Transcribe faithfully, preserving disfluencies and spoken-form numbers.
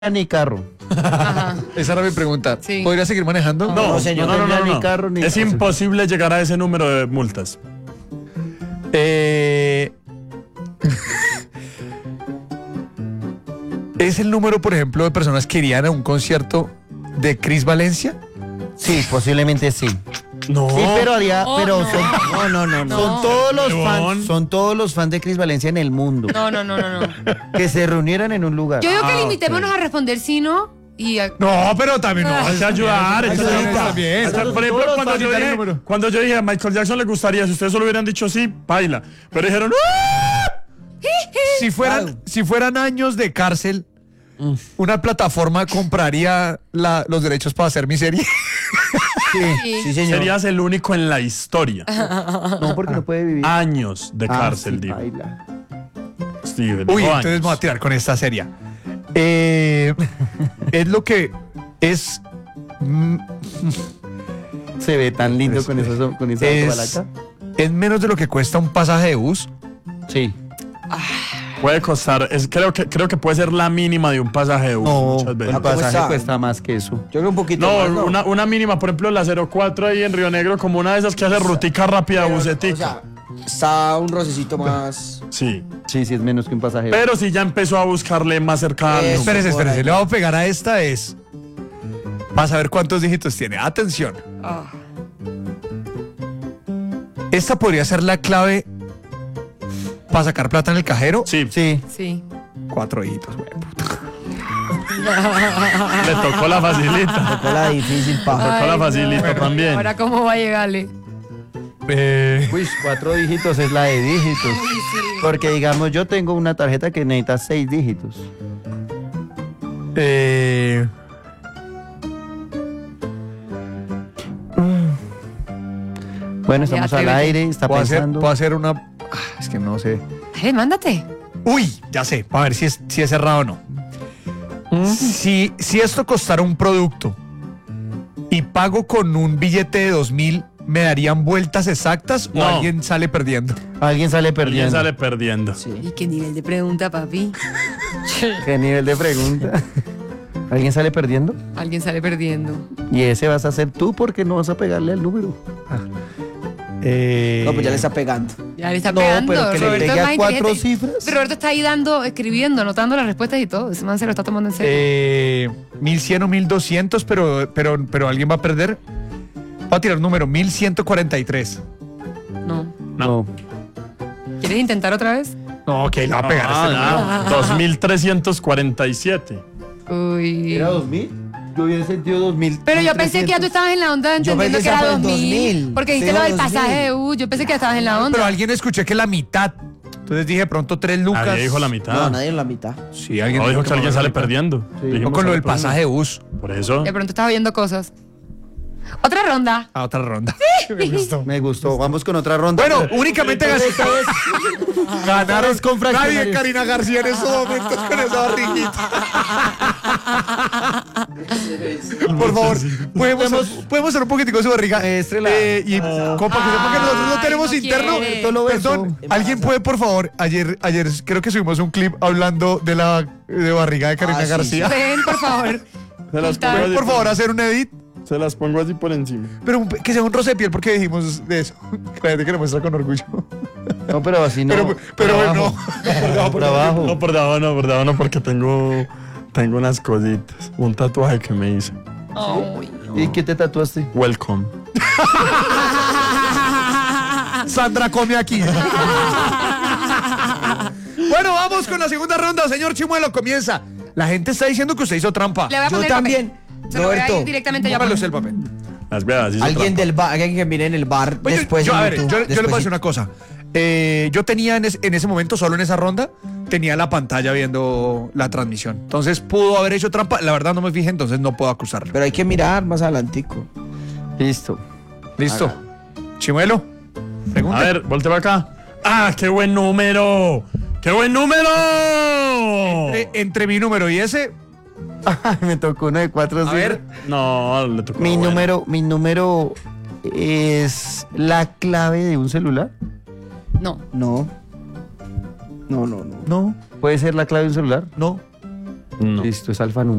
ni carro. Ajá. Esa era mi pregunta. Sí. ¿Podría seguir manejando? No, No, no, señor, no no, no, tendría no, ni no. carro ni Es cosa. imposible llegar a ese número de multas. Eh, ¿Es el número, por ejemplo, de personas que irían a un concierto de Cris Valencia? Sí, posiblemente sí. No. Sí, pero haría, Oh, pero no. son, no, no, no, no. No. Son todos los León. fans, son todos los fans de Cris Valencia en el mundo No, no, no, no, no. que se reunieran en un lugar. Yo digo que Ah, limitémonos ok. a responder sí, no. Y a- No, pero también no. Hay que ayudar. hay que Ayudar ayudar. también. O sea, por ejemplo, Todos los cuando fans yo, dan el dije, número. cuando yo dije a Michael Jackson le gustaría, si ustedes solo hubieran dicho sí, baila. Pero dijeron, ¡ah! Si fueran, si fueran años de cárcel, una plataforma compraría la- los derechos para hacer mi serie. Sí, Sí. sí, señor. Serías el único en la historia. No, porque no puede vivir. Años de Ah, cárcel, sí, digo. baila. Steven, Uy, no entonces años. me voy a tirar con esta serie. Eh, es lo que es. mm, Se ve tan lindo Es- con eso, con esa es, balaca. es menos de lo que cuesta un pasaje de bus. Sí. Puede costar, es, creo, que, creo que puede ser la mínima de un pasaje de bus No, muchas veces. el pasaje cuesta? cuesta más que eso. Yo creo un poquito No, más, ¿no? una, una mínima, por ejemplo, la cero cuatro ahí en Río Negro, como una de esas que hace rutica rápida, Pero, bucetica. O sea, está un rocecito más. Sí. Sí, sí, es menos que un pasaje. Pero si ya empezó a buscarle más cercano. Eso. Espérese, por espérese. ahí. Le voy a pegar a esta es. Vas a ver cuántos dígitos tiene. Atención. Ah. Esta podría ser la clave para sacar plata en el cajero. Sí, Sí. Sí. Cuatro dígitos, güey. puta. le tocó la facilita. Fue la difícil, pa. Tocó la Ay, no. facilita también. Ahora, ¿cómo va a llegarle? Eh, Uy, cuatro dígitos es la de dígitos. Uy, sí. Porque digamos, yo tengo una tarjeta que necesita seis dígitos. eh, Bueno, estamos al atrévete. aire, está puedo, hacer, pensando. puedo hacer una. Ah, es que no sé. Eh, mándate. Uy, ya sé. A ver si es, si es cerrado o no. Si, si esto costara un producto y pago con un billete de dos mil, ¿me darían vueltas exactas o No. alguien sale perdiendo? Alguien sale Alguien perdiendo. sale perdiendo. Sí. ¿Y qué nivel de pregunta, papi? ¿Qué nivel de pregunta? ¿Alguien sale perdiendo? Alguien sale perdiendo. Y ese vas a ser tú porque no vas a pegarle al número. Eh, No, pues ya le está pegando. Ya le está No, pegando. pero que le Roberto pegue es a más cuatro inteligente. cifras. Pero Roberto está ahí dando, escribiendo, anotando las respuestas y todo. Ese man se lo está tomando en serio. eh, mil cien o mil doscientos, pero, pero, pero alguien va a perder. Voy a tirar un número, mil ciento cuarenta y tres. No. No. ¿Quieres intentar otra vez? No, ok, le va a pegar a este número. Ah, dos mil trescientos cuarenta y siete. Uy. ¿Era dos mil? Yo hubiera sentido dos mil. Pero yo pensé que ya tú estabas en la onda Yo entendiendo pensé que era que era dos dos mil. mil. Porque dijiste Sí, lo del dos mil. pasaje de U. Yo pensé que ya estabas en la onda. Pero alguien escuché que la mitad. Entonces dije de pronto tres lucas. Nadie dijo la mitad. No, nadie en la mitad. Sí, alguien No dijo que como alguien la sale mitad. perdiendo. Sí. Dijimos No con lo sale del pasaje de bus. perdiendo. Por eso. De pronto estaba oyendo cosas. Otra ronda. A otra ronda. Me gustó. Me gustó. Vamos con otra ronda. Bueno, Pero- únicamente pero gas- esta vez- ganaron con Nadie, fraccionarios. Karina García en estos momentos con esa barriguita. Por favor, podemos, podemos hacer un poquitico de su barriga. Muéstrela. Eh, y compa, que sepa que nosotros no Ay, tenemos no interno. quiere. Esto lo Perdón, besó. alguien puede, por favor, ayer, ayer creo que subimos un clip hablando de la de barriga de Karina Ah, sí, García. Ven, por favor. Se las Está- pongo así Por favor, hacer un edit. Se las pongo así por encima. Pero un- que sea un roce de piel porque dijimos de eso. Que la gente que lo muestra con orgullo. No, pero así no. Pero, pero Por no. abajo. Por abajo. No, por debajo no, por debajo no, porque tengo, tengo unas cositas. Un tatuaje que me hice. Ay. ¿Y qué te tatuaste? Welcome. Sandra come aquí. Bueno, vamos con la segunda ronda, señor Chimuelo, comienza. La gente está diciendo que usted hizo trampa. Le voy a Yo poner el también. papel. Se lo voy a ir Roberto. directamente yo. Póngale usted el papel. Las veas, hizo Alguien trampa. del bar, alguien que mire en el bar Pues yo- después yo, en a ver, yo, YouTube, yo le voy a después- decir una cosa. Eh, yo tenía en, es- en ese momento, solo en esa ronda, tenía la pantalla viendo la transmisión. Entonces pudo haber hecho trampa. La verdad no me fijé, entonces no puedo acusarlo. Pero hay que mirar más adelantico. Listo. ¿Listo? Chimuelo, pregunta. A ver, volte para acá. ¡Ah, qué buen número! ¡Qué buen número! Entre, entre mi número y ese, Me tocó uno de cuatro a cifras. ver, No, le tocó. Mi bueno. número, mi número es la clave de un celular. No. No. No, no, no. no, ¿Puede ser la clave de un celular? no. No. Listo, es alfanumérico.